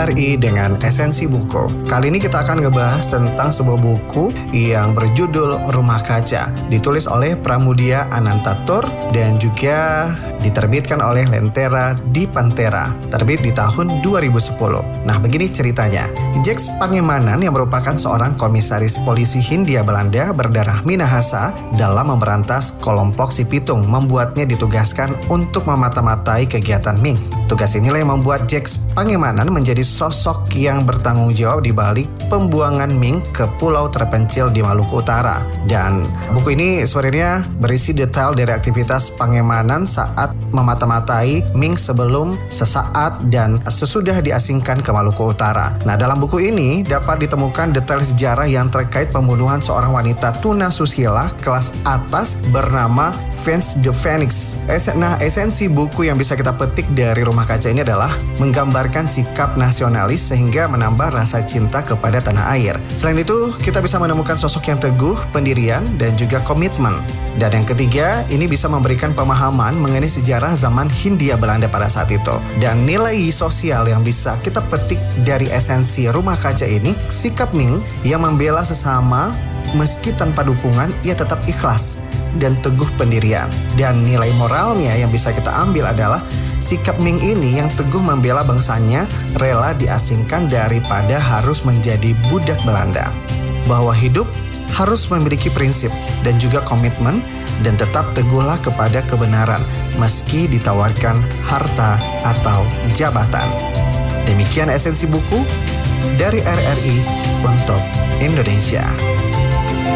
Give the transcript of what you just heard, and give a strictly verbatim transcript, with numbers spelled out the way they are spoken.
R I dengan Esensi Buku. Kali ini kita akan ngebahas tentang sebuah buku yang berjudul Rumah Kaca, ditulis oleh Pramudia Anantatur dan juga diterbitkan oleh Lentera di Pantera, terbit di tahun dua ribu sepuluh. Nah, begini ceritanya. Jacques Pangemanan yang merupakan seorang komisaris polisi Hindia Belanda berdarah Minahasa dalam memberantas kelompok si Pitung membuatnya ditugaskan untuk memata-matai kegiatan Ming. Tugas inilah yang membuat Jacques Pangemanan menjadi sosok yang bertanggung jawab di balik pembuangan Ming ke pulau terpencil di Maluku Utara. Dan buku ini sebenarnya berisi detail dari aktivitas Pangemanan saat memata-matai Ming sebelum, sesaat, dan sesudah diasingkan ke Maluku Utara. Nah, dalam buku ini dapat ditemukan detail sejarah yang terkait pembunuhan seorang wanita tunasusila kelas atas bernama Vance de Phoenix. Nah, esensi buku yang bisa kita petik dari Rumah Kaca ini adalah menggambarkan sikap nasionalis sehingga menambah rasa cinta kepada tanah air. Selain itu, kita bisa menemukan sosok yang teguh, pendirian, dan juga komitmen. Dan yang ketiga, ini bisa memberikan pemahaman mengenai sejarah zaman Hindia Belanda pada saat itu. Dan nilai sosial yang bisa kita petik dari esensi Rumah Kaca ini, sikap Ming yang membela sesama meski tanpa dukungan, ia tetap ikhlas dan teguh pendirian. Dan nilai moralnya yang bisa kita ambil adalah sikap Ming ini yang teguh membela bangsanya, rela diasingkan daripada harus menjadi budak Belanda. Bahwa hidup harus memiliki prinsip dan juga komitmen, dan tetap teguhlah kepada kebenaran meski ditawarkan harta atau jabatan. Demikian esensi buku dari R R I untuk Indonesia.